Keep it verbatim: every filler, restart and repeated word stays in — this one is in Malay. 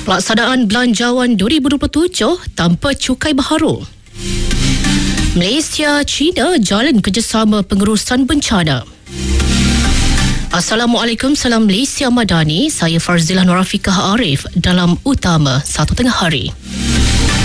Pelaksanaan Belanjawan dua ribu dua puluh tujuh tanpa cukai baharu. Malaysia, China jalan kerjasama pengurusan bencana. Assalamualaikum, salam Malaysia Madani. Saya Farzilah Nurafikah Arif dalam Utama Satu Tengah Hari.